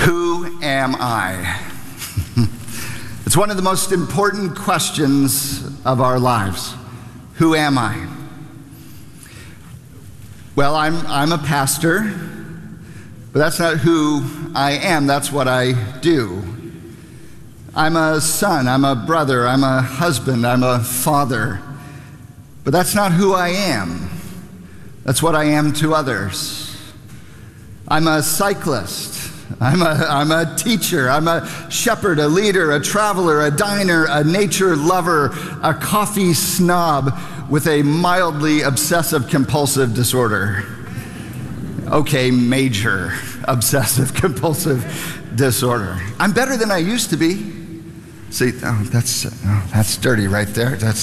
Who am I? It's one of the most important questions of our lives. Who am I? Well, I'm a pastor, but that's not who I am. That's what I do. I'm a son, I'm a brother, I'm a husband, I'm a father, but that's not who I am. That's what I am to others. I'm a cyclist. I'm a teacher, I'm a shepherd, a leader, a traveler, a diner, a nature lover, a coffee snob with a mildly obsessive-compulsive disorder. Okay, major obsessive-compulsive disorder. I'm better than I used to be. See, that's dirty right there.